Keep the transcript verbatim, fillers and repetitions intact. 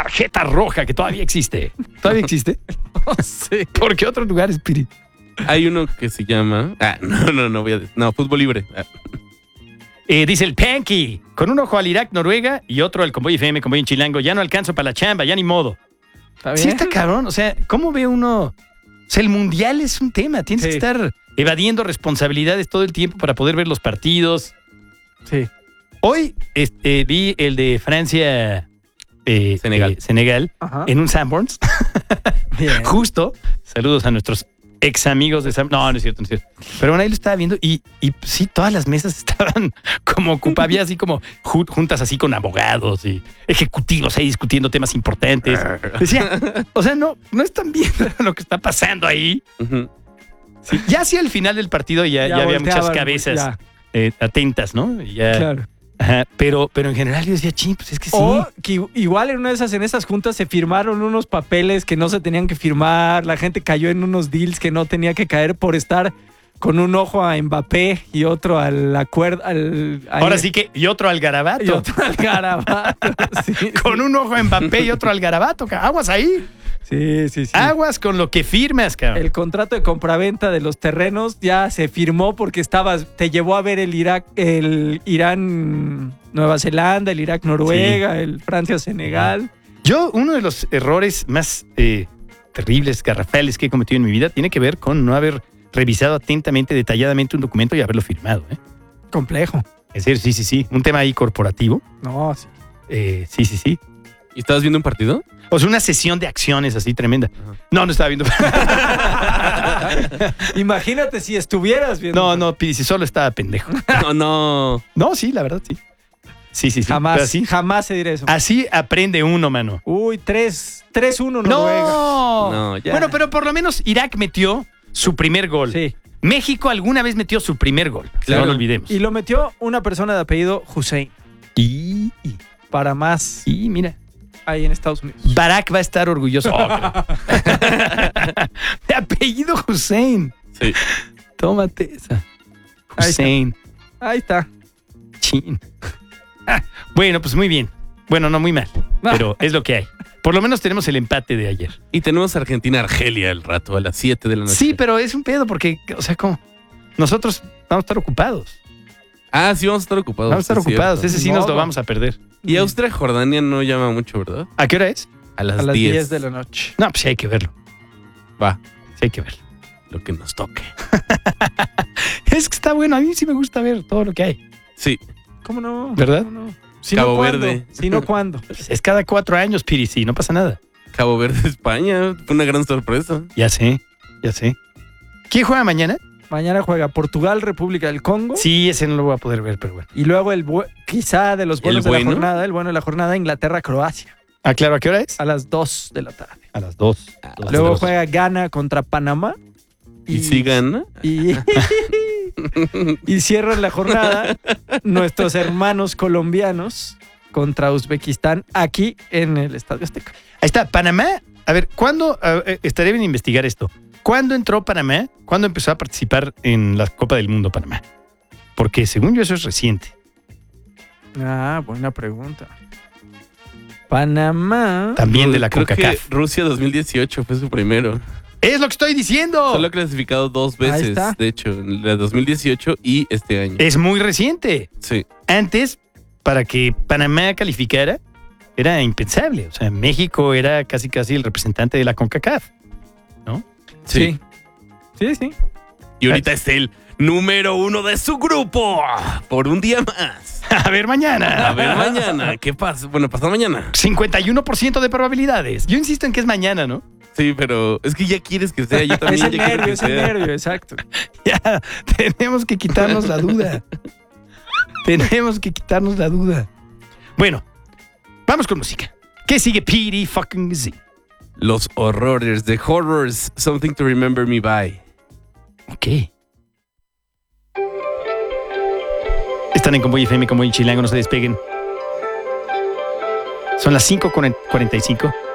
tarjeta roja que todavía existe. ¿Todavía existe? No sé. ¿Por qué otros lugares, Piri? Hay uno que se llama... Ah, no, no, no voy a decir. No, fútbol libre. Ah. Eh, dice el Panky, con un ojo al Irak, Noruega y otro al Convoy F M, Convoy en Chilango. Ya no alcanzo para la chamba, ya ni modo. ¿Está bien? Sí está cabrón, o sea, ¿cómo ve uno? O sea, el mundial es un tema, tienes Sí. que estar evadiendo responsabilidades todo el tiempo para poder ver los partidos. Sí. Hoy este, vi el de Francia... Eh, Senegal. eh, Senegal, Ajá. en un Sanborns. Bien. Justo, saludos a nuestros ex amigos de Sanborns. No, no es cierto, no es cierto. Pero bueno, ahí lo estaba viendo y, y sí, todas las mesas estaban como ocupadas, había así como ju- juntas así con abogados y ejecutivos ahí discutiendo temas importantes. Decía, o sea, no, no están viendo lo que está pasando ahí. Ujú. Sí, ya hacia el final del partido ya, ya, había muchas volteaban, cabezas ya, eh, atentas, ¿no? Y ya, claro. ajá, pero, pero en general yo decía, ching, pues es que sí. O que igual en una de esas, en esas juntas se firmaron unos papeles que no se tenían que firmar, la gente cayó en unos deals que no tenía que caer por estar con un ojo a Mbappé y otro al acuerdo. Al, al- Ahora sí que, y otro al garabato. Y otro al Garabato. Sí, Con un ojo a Mbappé y otro al garabato. ca- Aguas ahí. sí, sí. sí. Aguas con lo que firmas, cabrón. El contrato de compraventa de los terrenos ya se firmó porque estabas, te llevó a ver el Irak, el Irán, Nueva Zelanda, el Irak, Noruega, el Francia, Senegal. Yo, uno de los errores más eh, terribles, garrafales que he cometido en mi vida tiene que ver con no haber revisado atentamente, detalladamente un documento y haberlo firmado. ¿eh? Complejo. Es decir, sí, sí, sí. Un tema ahí corporativo. No, sí. Eh, sí, sí, sí. ¿Y estabas viendo un partido? O sea, una sesión de acciones así tremenda. Ajá. No, no estaba viendo. Imagínate si estuvieras viendo. No, no, Pidi, si solo estaba pendejo. No, no. No, sí, la verdad, sí. Sí, sí, sí. Pero Jamás, así, jamás se dirá eso. así aprende uno, mano. Uy, tres uno Noruega. No. No, ya. Bueno, pero por lo menos Irak metió su primer gol. Sí. México alguna vez metió su primer gol. Claro. No lo olvidemos. Y lo metió una persona de apellido Hussein. Y, y, Para más y mira, ahí en Estados Unidos. Barack va a estar orgulloso. Oh, de apellido Hussein. Sí. Tómate esa. Ahí está. Hussein. Ahí está. Chin. Bueno, pues muy bien. Bueno, no muy mal, pero es lo que hay. Por lo menos tenemos el empate de ayer. Y tenemos Argentina-Argelia el rato, a las siete de la noche. Sí, pero es un pedo porque, o sea, ¿cómo? Nosotros vamos a estar ocupados. Ah, sí, vamos a estar ocupados. Vamos a estar es ocupados. cierto. Ese sí Ni nos lo modo. vamos a perder. Y Austria-Jordania no llama mucho, ¿verdad? ¿A qué hora es? A las A las diez. diez de la noche. No, pues sí hay que verlo. Va, Sí hay que verlo. lo que nos toque. Es que está bueno. A mí sí me gusta ver todo lo que hay. Sí. ¿Cómo no? ¿Verdad? ¿Cómo no? Si Cabo no, ¿cuándo? Verde. Si no, ¿cuándo? Pues es cada cuatro años, Piri, sí, no pasa nada. Cabo Verde, España. Fue una gran sorpresa. Ya sé, ya sé. ¿Quién juega mañana? Mañana juega Portugal, República del Congo. Sí, ese no lo voy a poder ver, pero bueno. Y luego el bu- quizá de los buenos ¿El de la bueno? jornada, el bueno de la jornada, Inglaterra-Croacia. Ah, claro, ¿a qué hora es? A las dos de la tarde. A las dos. A Dos. Luego dos. juega Ghana contra Panamá. ¿Y si gana? Y, y cierran la jornada nuestros hermanos colombianos contra Uzbekistán aquí en el Estadio Azteca. Ahí está, Panamá. A ver, ¿cuándo? A ver, estaría bien investigar esto. ¿Cuándo entró Panamá? ¿Cuándo empezó a participar en la Copa del Mundo Panamá? Porque según yo eso es reciente. Ah, buena pregunta. Panamá. También de la Creo que CONCACAF. Rusia dos mil dieciocho fue su primero. ¡Es lo que estoy diciendo! Solo ha clasificado dos Ahí veces, está. de hecho, en la dos mil dieciocho y este año. Es muy reciente. Sí. Antes, para que Panamá calificara, era impensable. O sea, México era casi casi el representante de la CONCACAF. Sí. Sí, sí. Y ahorita es el número uno de su grupo. Por un día más. A ver, mañana. A ver mañana. ¿Qué pasa? Bueno, pasado mañana. cincuenta y uno por ciento de probabilidades. Yo insisto en que es mañana, ¿no? Sí, pero es que ya quieres que sea. Yo Es también el ya quiero nervio, que es el sea. nervio, exacto. Ya, tenemos que quitarnos la duda. Tenemos que quitarnos la duda. Bueno, vamos con música. ¿Qué sigue? P D fucking Z. Los horrores de Horrors. Something to remember me by. Ok. Están en Convoy F M, Convoy Chilango, no se despeguen. Son las cinco cuarenta y cinco.